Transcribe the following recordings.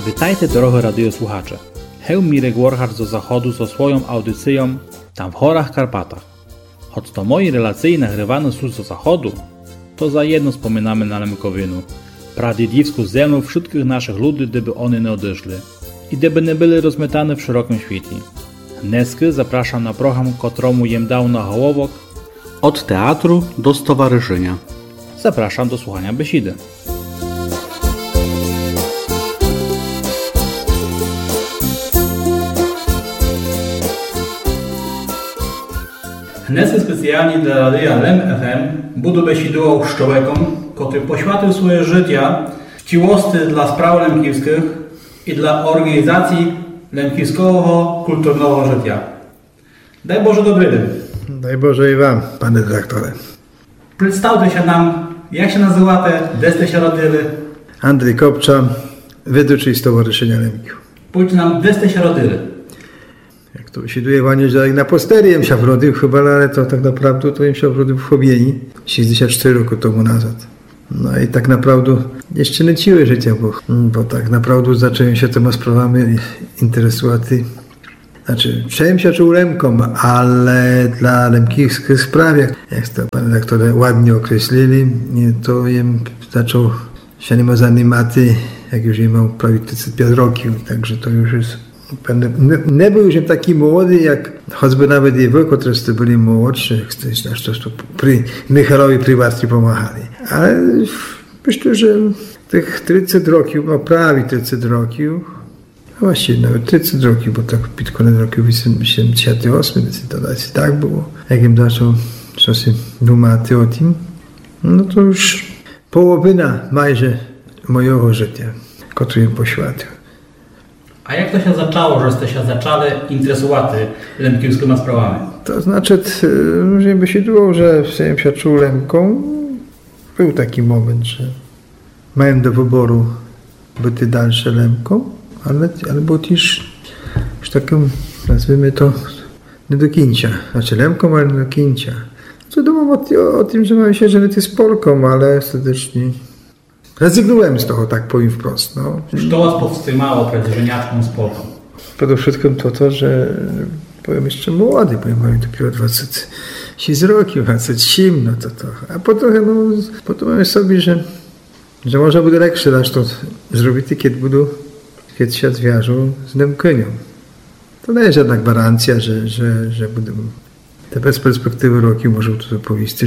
Witajcie drogie radiosłuchacze. Heł Mirek Warhart zo zachodu zo swoją audycją Tam w Horach Karpatach. Choć to moi relacji nagrywane są zo zachodu, to za jedno wspominamy na Lemkowinu. Pradziedzicku zemlą wszystkich naszych ludzi, gdyby one nie odeszły i gdyby nie były rozmetane w szerokim świecie. Dneski zapraszam na program, któremu jem dał na hołowok od teatru do stowarzyszenia. Zapraszam do słuchania besiedy. Dnes specjalnie dla Radia Lem FM budu besidował z człowiekiem, który poświęcił swoje życie w ciłosty dla spraw lemkiewskich i dla organizacji lemkiewskiego kulturnego życia. Daj Boże dobry dzień. Daj Boże i Wam, Panie Dyrektorze. Przedstawcie się nam, jak się nazywacie, gdzie jesteście rodzili? Andrzej Kopcza, Wieduczy Stowarzyszenia Lemkiów. Powiedz nam, gdzie jesteście rodzili? Jak to się Wanie, że na posterię się wrodził chyba, ale to tak naprawdę to im się wrodził w Chobieni 64 roku temu nazad. No i tak naprawdę jeszcze nie ciły życia, bo tak naprawdę zacząłem się tymi sprawami interesować. Znaczy, przejąłem się czuł Lemkom, ale dla lemkiewskich spraw, jak to Pan Dyrektor ładnie określili, to jem zaczął się nie ma zajmować, jak już miał prawie 35 roków, także to już jest. Nie był już taki młody, jak choćby nawet i wy, którzy byli młodsi, jak przy Michalowi prywatnie pomachali. Ale myślę, że tych 30 roków, no prawie 30 roków, właściwie nawet 30 roków, bo tak pod koniec roku 88, to tak było, jak im zaczął coś dumać o tym, no to już połowina majże mojego życia, które im poświęcił. A jak to się zaczęło, żeście się zaczęli interesować lemkiewskimi sprawami? To znaczy, żeby się było, że w się czuł Lemką, był taki moment, że miałem do wyboru być dalsze Lemką, ale było też już takim, nazwijmy to, nie do końca. Znaczy Lemką, ale nie do końca. Co dumam o tym, że mam się żenić z Polką, ale ostatecznie rezygnowałem z tego, tak powiem wprost. No. Co was powstrzymało przed żeniaczką z Polką? Przede wszystkim to, że byłem jeszcze młody, bo ja miałem dopiero 26 roków, 27, no to. A potem mówię sobie, że może będzie lepsze dać to zrobić, kiedy się zwiążą z Lemkynią. To nie jest żadna gwarancja, że będę te bez perspektywy roku może to powiedzieć,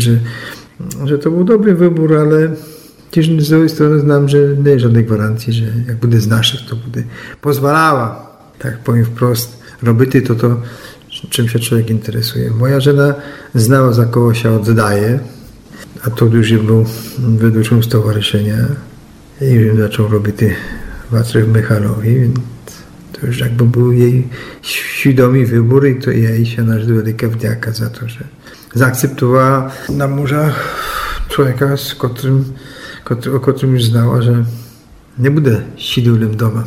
że to był dobry wybór, ale też z drugiej strony znam, że nie jest żadnej gwarancji, że jak będzie z naszych, to będzie pozwalała, tak powiem wprost, robić to, czym się człowiek interesuje. Moja żona znała, za kogo się oddaje, a to już był Wieduczym Stowarzyszenia i już zaczął robić Wacław Michalowi, więc to już jakby był jej świadomy wybór i to jej się nasz wielka wdzięka za to, że zaakceptowała na męża człowieka, o którym już znała, że nie będzie siedział doma.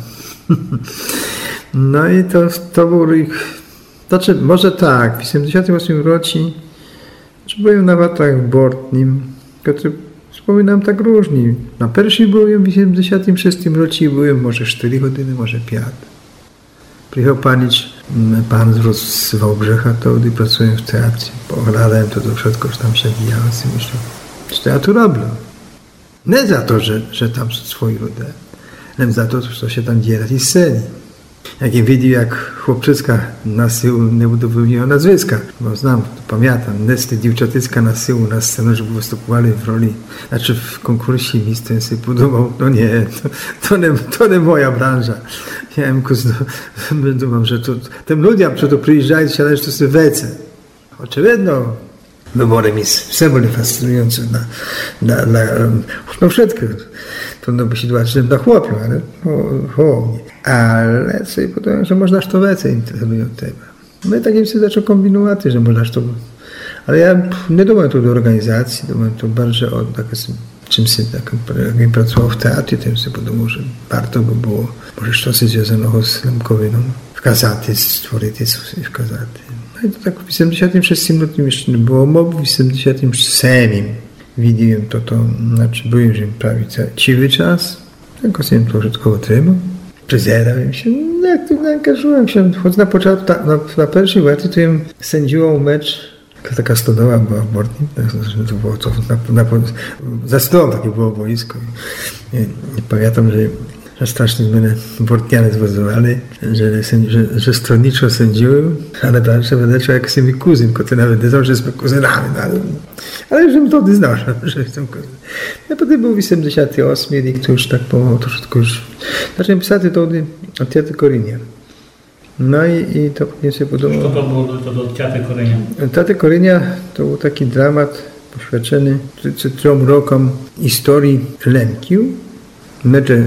No i to był ich. Znaczy, może tak, w 78 roku byłem na watach Bortnim, który wspominam tak różnie. Na pierwszej byłem w 76 roku i byłem może 4 godziny, może 5. Przyjechał pan z Wałbrzycha, to gdy pracuję w teatrze. Oglądałem to wszystko, że tam się wijało i myślałem, że to ja tu robię. Nie za to, że tam są swoi ludzie, ale za to, co się tam dzieje na tej scenie. Jak ja widział, jak chłopczycka na syłu nie będę wymieniał nazwiska, bo znam, to pamiętam, nesty dziewczatycka na syłu na scenę, żeby występowali w roli, znaczy w konkursie miejsce sobie podobał, no nie, to nie moja branża. Ja думam, że to tym ludziom, którzy tu przyjeżdżają, siadają, to sobie wece. Oczywiście, wybory mi все były fascynujące no wszystko. Trudno by się dbać na chłopiu, ale hołownie. Ale sobie podobałem, że można to więcej interesują tego. No i takim sobie zaczął kombinować, że można to. Ale ja nie dumałem tu do organizacji, dumałem tu bardziej o czymś takim, jak pracował w teatrze, tym sobie podobał, że warto by było może coś związanego z Lemkowiną w Kazaty, stworzyć coś w Kazaty. No i to tak w 76 minutach jeszcze nie było mowy, w 77 widziałem to, znaczy byłem, że prawie cały czas, tylko sobie to użytkowo trzeba. Przyzerałem się, aktywnie angażowałem się. Choć na początku, na pierwszej wacie to jem sędziwał mecz, taka stodoła była w Bortnim, to było to, za stołą takie było boisko. Nie pamiętam, że strasznie z mnie Bortniany zwozowali, że stronniczo sędziłem, ale dalsze będę człowiek jak mi kuzyn, który nawet nie znał, że jesteśmy kuzynami, ale już bym wtedy znał, że jestem kuzyn. A potem był 88 i to już tak było troszeczkę już... Zacząłem pisać wtedy o Teatrze Korynia. No i to mnie się podobało. Co to było do Teatru Korynia? Teatr Korynia to był taki dramat poświęcony 3 rokom historii Lemkiu, między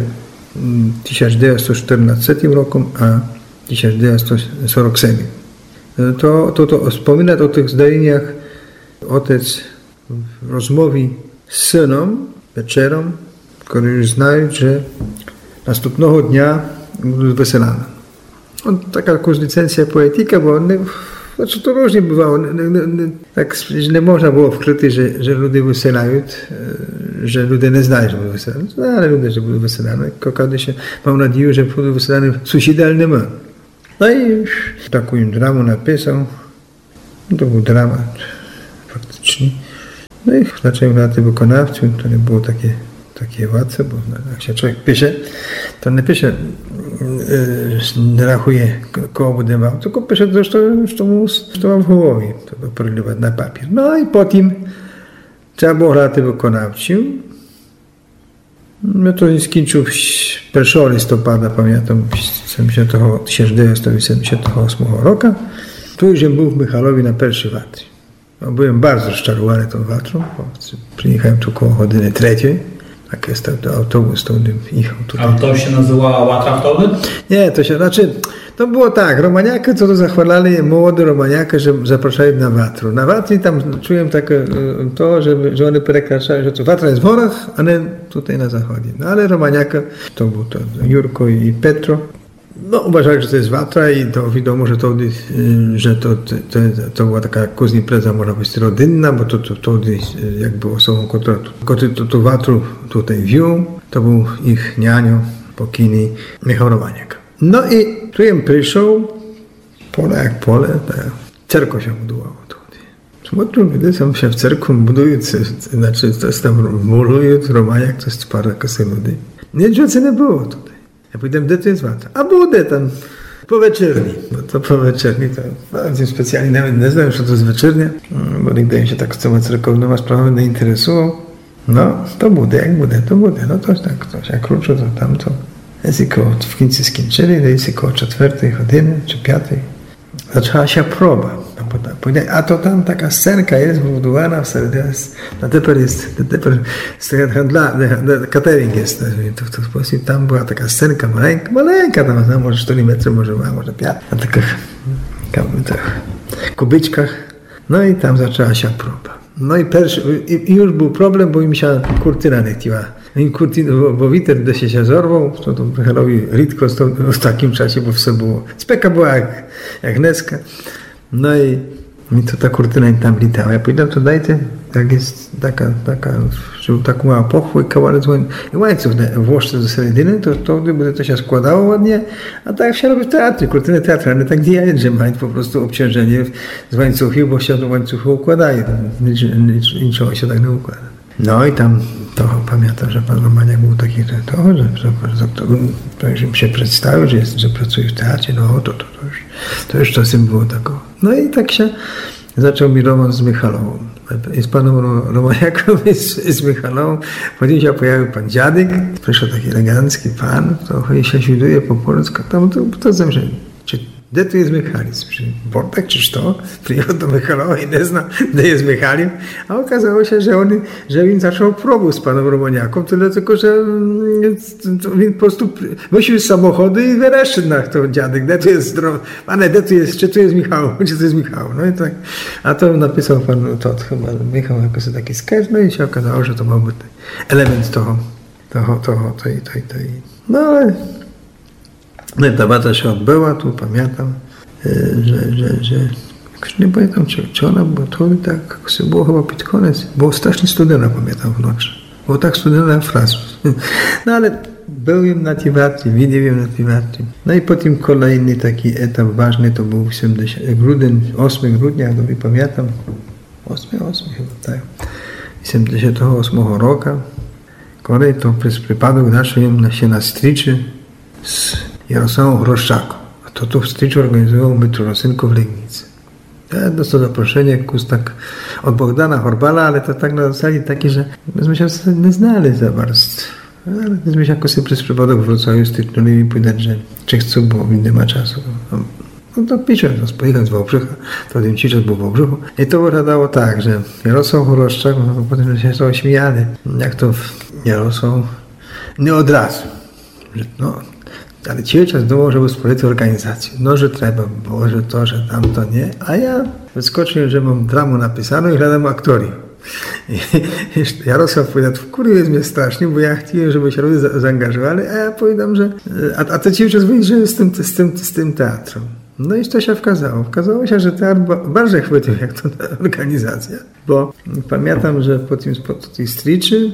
1914 rokiem a 1947. To wspomina o tych zdarzeniach ojciec w rozmowie z synem wieczorem, który już znają, że następnego dnia był wyselany. Taka jakaś licencja poetyka, bo znaczy to różnie bywało. Tak nie można było wkryć, że ludzie wyselają, że ludzie nie znają, że były wyselane. No, ale ludzie, że były wyselane. Każdy się, mam nadzieję, że były wyselane sąsiedalnie. No i taką dramę napisał. To był dramat faktycznie. No i zacząłem na tym wykonawcu, to nie było takie łatwe, bo jak się człowiek pisze, to nie pisze, nie rachuje, kogo będzie miał, tylko pisze to, co mam w głowie, to przerywać na papier. No i potem trzeba było na tym wykonawcu. No to skończył 1 listopada, pamiętam, 1978 roku. Tu już był w Michalowie na pierwszej watry. No, byłem bardzo rozczarowany tą watrą, bo przyjechałem tu koło godziny 3. Tak jest to autobus, to jechał tutaj. A to się nazywała Łatra wtedy? Nie, to było tak, Romaniacy co to zachwalali młode Romaniacy, że zapraszają na watru. Na watry tam czułem takie to, że one prekraczają, że to watra jest w Worach, a nie tutaj na zachodzie. No ale Romaniacy, to był to Jurko i Petro, no uważali, że to jest watra i to wiadomo, że to była taka jakaś impreza, można być rodzinna, bo to jakby osobą, która to watru tutaj wziął, to był ich nianio, pokojny Michał Romaniak. No i tu jem przyszedł, pole jak pole, cerko się budowało tutaj. Smutno, gdy sam się w cerku budują, znaczy to jest tam mulują, Romaniak, to jest parę kasy ludzi. Nic nie było tutaj. Ja powiedziałem, gdzie to jest watra? A bude tam, po wieczerni. Bo to po wieczerni, to bardzo specjalnie nawet nie znam, że to jest wieczernia, bo nigdy mi się tak z tą cerkowną sprawą nie interesował. No, to bude, jak bude, to bude. No to tak, to jak krótko, to tamto. Jest w końcu skończyli, to jest około 4 godziny, czy 5. Zaczęła się próba. A to tam taka scenka jest wybudowana w Serdeles. Na teper jest catering jest. W ten sposób tam była taka scenka maleńka tam, może 4 metry, może 5. Na takich kubyczkach. No i tam zaczęła się próba. No i już był problem, bo mi się kurtyna nie chciała. Bo witer się zorwał, to Michalowi ridko w takim czasie, bo wszystko było. Speka była jak neska. No i mi to ta kurtyna tam litała. Ja powiedziałem, to dajcie, jak jest taka, żeby taką mała pochwę i kawałek i łańcuch włożcie do serediny, to by to się składało ładnie, a tak się robi w teatrze, kurtyny teatralne, tak gdzie że mają po prostu obciążenie z łańcuchów, bo się do łańcuchu układają, niczego się tak nie układa. No i tam to pamiętam, że pan Romaniak był taki, że już mi się przedstawił, że pracuje w teatrze, no to już czasem było takiego. No i tak się zaczął mi romans z Michalową. I z panem Romaniakiem i z Michalową. Potem się pojawił pan dziadek, przyszedł taki elegancki pan, trochę się świduje po polsku, tam to znam, że gdzie tu jest Michalizm? Bortek czy co? Przyjechał do Michalowa i nie zna, gdzie jest Michalim. A okazało się, że on zaczął próbę z panem Romaniakiem, tyle tylko, że on po prostu wysił z samochodu i wyreszczył na to dziadek. Gdzie tu jest Panie, gdzie tu jest, czy tu jest Michał? Czy to jest Michał? No i tak. A to napisał pan Todt chyba, Michał jakoś taki sketch, no i się okazało, że to ma być element tego. No ale no i ta wata się odbyła, tu pamiętam, że nie pamiętam, czy ona była, to tak było chyba pod koniec, było strasznie studena, pamiętam w nocy. Było tak studena jak Francuz. No ale byłem na teatrze, widziałem na teatrze. No i potem kolejny taki etap ważny to był 8 grudnia, jak dobrze pamiętam. 8 chyba, tak. 78 roku. Kolej to przez przypadek naszym się na stryczy z Jarosławem Hroszczaką. A to w stryczy organizował Metro Rosynko w Legnicy. Ja dostał zaproszenie tak od Bogdana Horbala, ale to tak na zasadzie takie, że myśmy się nie znali za bardzo. Ale myśmy się jakoś przez przypadek w Wrocławiu styknęli i powiedzieć, że czy chcą, bo nie ma czasu. No to piszę, to pojechałem z Wałbrzycha, to ten czas był w Wałbrzychu. I to wyglądało tak, że Jarosław Hroszczak, no potem się z tego śmiali, jak to Jarosław, nie od razu. Że no, ale cały czas думał, żeby sprawdzić organizację. No, że trzeba było, że to, że tamto, nie. A ja wyskoczyłem, że mam dramę napisaną i gadam aktorii. Jarosław powiedział, jest mnie strasznie, bo ja chciałem, żeby się ludzie zaangażowali, a ja powiedziałem, że a to cały czas wyjdzie z tym teatrem. No i to się okazało. Okazało się, że teatr bardziej chwycił jak to organizacja, bo pamiętam, że po tej stryczy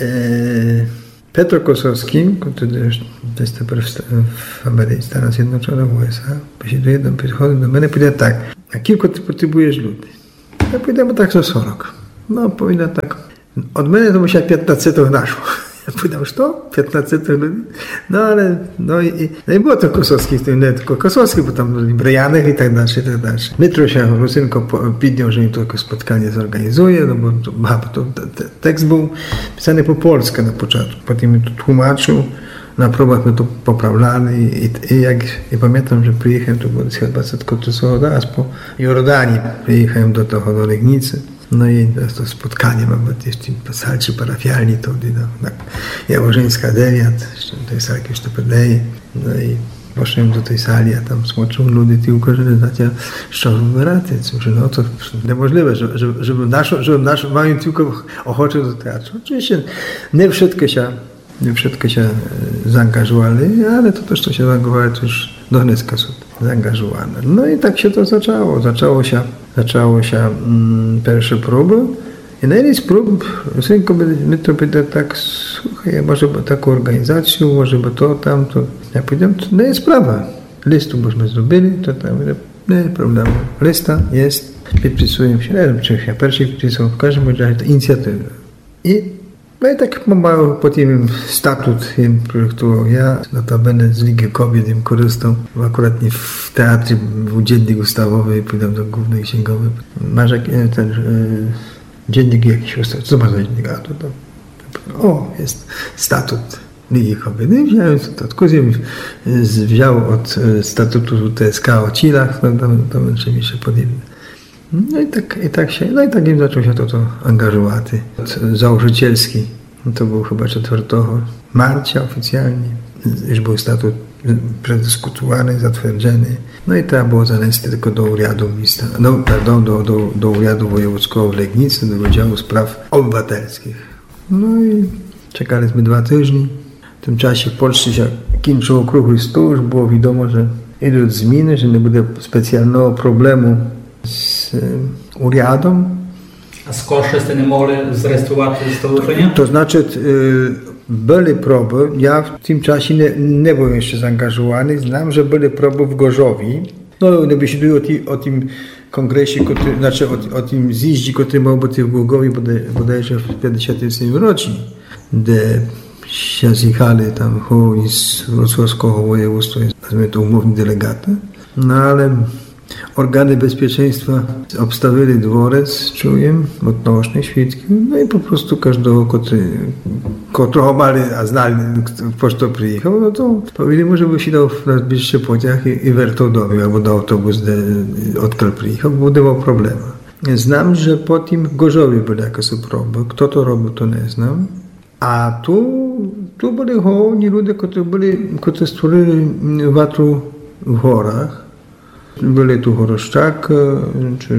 Petro Kosowski, który jest w Ameryce, Stanach Zjednoczonych, w USA, przychodził do mnie i powiedział tak, a kilku ty potrzebujesz ludzi? Ja powiedziałem tak za 40. No, powiedział tak, od mnie to musiał 15 naszło. Ja powiedziałem, co? 15 ludzi? No, ale, no i było to Kosowskich, nie tylko Kosowskich, bo tam byli Brejanek i tak dalej, i tak dalej. Metro się Rosynko podjął, że im to spotkanie zorganizuje, no bo tekst był pisany po polsku na początku, potem mi to tłumaczył, na próbach my to poprawlali i pamiętam, że przyjechałem, to było chyba 20 raz po Jordanii, przyjechałem do Legnicy. No i to spotkanie mam w tym salcie parafialni, to na Jaworzyńska 9, to jest jakieś to podaje. No i poszedłem do tej sali, a tam smoczył ludzie tylko, że znacie szczerze raty, że no to niemożliwe, żeby mają tylko ochotę do teatru. Oczywiście nie wszystko się zaangażowali, ale to też, co się zaangażowali, to już do Gniezka są zaangażowane. No i tak się to zaczęło. Zaczęło się pierwsze próby. I na jednej z prób synko my to pyta tak, słuchaj, może by taką organizację, może by to, tamto. Ja powiedziałem, to nie jest sprawa. Listu byśmy zrobili, to tam nie jest problemu. Lista jest, podpisuję się, nie wiem, czy ja pierwszy podpisał, w każdym razie to inicjatywa. No i tak mało potem statut im projektował ja, notabene z Ligi Kobiet im korzystał, bo akurat nie w teatrze był dziennik ustawowy i pójdę do głównej księgowej. Masz ten dziennik jakiś ustawowy, co masz za dziennik? A to jest statut Ligi Kobiet. No i wziąłem statut, Kuzim wziął od statutu TSK o Cilach, to mi się podobne. No i tak im zaczął się to angażować. Założycielski, to był chyba 4 marca oficjalnie, już był statut przedyskutowany, zatwierdzony. No i to było zanesty tylko do urzędu miasta, do urzędu wojewódzkiego w Legnicy, do Wydziału Spraw Obywatelskich. No i czekaliśmy 2 tygodnie. W tym czasie w Polsce się kończył okrągły stół, już było wiadomo, że idą zmiany, że nie będzie specjalnego problemu z urzędem. A skąd się nie mogli zrejestrować stowarzyszenia? To znaczy, były próby, ja w tym czasie nie byłem jeszcze zaangażowany, znam, że były próby w Gorzowie. No, nie myślę o tym kongresie, znaczy o tym zjeździe, który miał być w Głogowie bodajże w 57 roku, gdzie się zjechali tam z wrocławskiego województwa, nazwijmy to umowni delegaty. No ale organy bezpieczeństwa obstawili dworzec, czuję, odnośnie świecki, no i po prostu każdego, kto trochę mali, a znali, po co przyjechał, no to powiedzieli mu, żeby się dał w najbliższy pociąg i wracał do domu, albo do autobus, odkąd przyjechał, bo nie miał problemu. Znam, że po tym w Gorzowie były jakieś próby, kto to robił, to nie znam, a tu byli chłopni ludzie, którzy stworzyli watru w górach. Byli tu Hroszczak, czy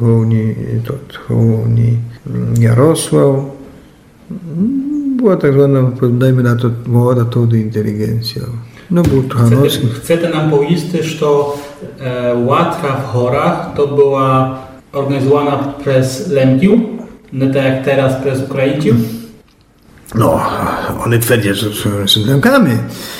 Hołowni Jarosław. Była tak zwana, dajmy na to, młoda to inteligencja. No był Trochanowski. Chcecie nam powiedzieć, że łatra w chorach to była organizowana przez Lemkiów, nie tak jak teraz przez Ukraińców? No, one twierdzą, że są Lemkami.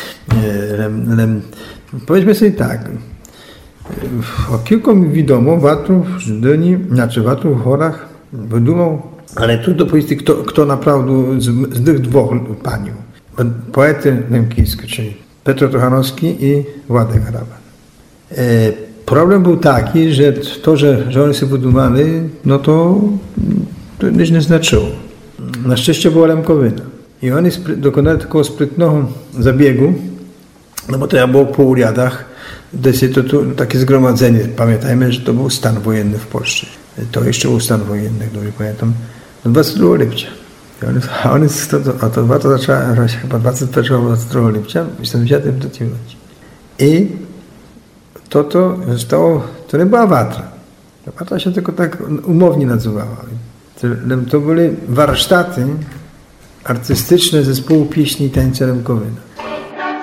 Powiedzmy sobie tak, o kilku wiadomo, Watrów, Żydyni, Watrów w Chorach wydumał, ale trudno powiedzieć, kto naprawdę z tych dwóch paniów. Poety lemkijskie, czyli Petro Trochanowski i Władek Hraban. Problem był taki, że to, że oni sobie wydumali, no to nic nie znaczyło. Na szczęście była Lemkowina. I oni dokonali takiego sprytnego zabiegu, no bo to ja było po uriadach, to takie zgromadzenie, pamiętajmy, że to był stan wojenny w Polsce. To jeszcze był stan wojenny, jak dobrze pamiętam, 22 lipca. To warto zaczęła chyba 22 lipca w 1973 roku. I to zostało, to nie była Watra. Watra się tylko tak umownie nazywała. To były warsztaty artystyczne zespołu pieśni i tańca Lemkowina.